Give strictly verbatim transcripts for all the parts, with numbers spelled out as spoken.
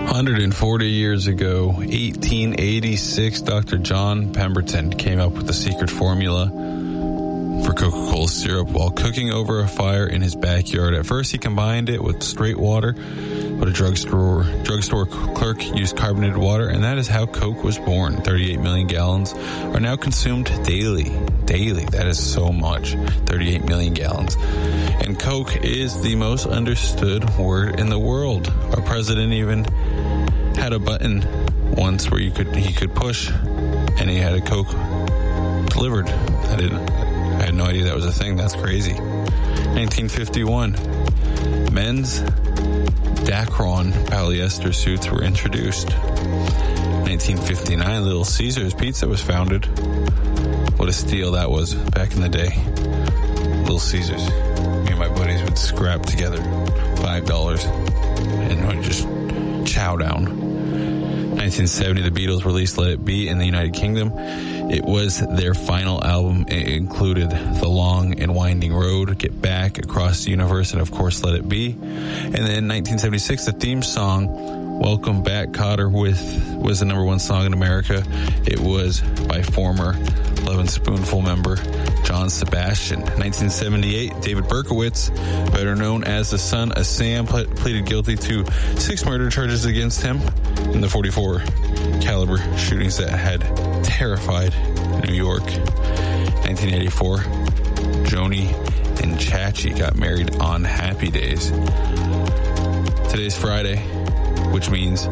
one hundred forty years ago, eighteen eighty-six, Doctor John Pemberton came up with the secret formula for Coca-Cola syrup while cooking over a fire in his backyard. At first, he combined it with straight water, but a drugstore drugstore clerk used carbonated water, and that is how Coke was born. thirty-eight million gallons are now consumed daily. Daily. That is so much. thirty-eight million gallons. And Coke is the most understood word in the world. Our president even had a button once where you could he could push, and he had a Coke delivered. I didn't. I had no idea that was a thing. That's crazy. nineteen fifty-one, men's Dacron polyester suits were introduced. nineteen fifty-nine, Little Caesars Pizza was founded. What a steal that was back in the day. Little Caesars. Me and my buddies would scrap together five dollars and would just chow down. nineteen seventy, the Beatles released Let It Be in the United Kingdom. It was their final album. It included The Long and Winding Road, Get Back, Across the Universe, and of course Let It Be. And then nineteen seventy-six, the theme song, Welcome Back, Kotter, with was the number one song in America. It was by former Lovin' Spoonful member John Sebastian. nineteen seventy-eight, David Berkowitz, better known as the son of Sam, ple- pleaded guilty to six murder charges against him in the forty-four caliber shootings that had terrified New York. nineteen eighty-four, Joni and Chachi got married on Happy Days. Today's Friday, which means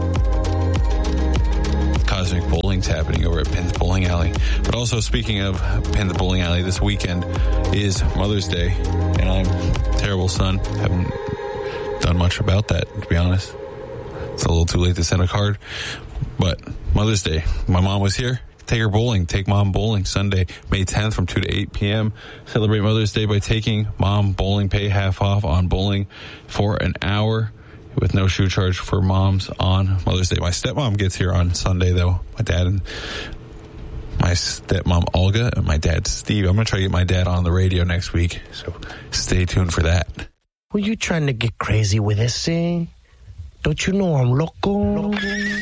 Cosmic Bowling's happening over at Penn's Bowling Alley. But also, speaking of Penn's Bowling Alley, this weekend is Mother's Day, and I'm a terrible son. Haven't done much about that, to be honest. It's a little too late to send a card. But Mother's Day, my mom was here. Take her bowling. Take Mom bowling Sunday, May tenth from two to eight p.m. Celebrate Mother's Day by taking Mom bowling. Pay half off on bowling for an hour with no shoe charge for moms on Mother's Day. My stepmom gets here on Sunday, though. My dad and my stepmom, Olga, and my dad, Steve. I'm going to try to get my dad on the radio next week, so stay tuned for that. Were you trying to get crazy with this, eh? Don't you know I'm loco? loco.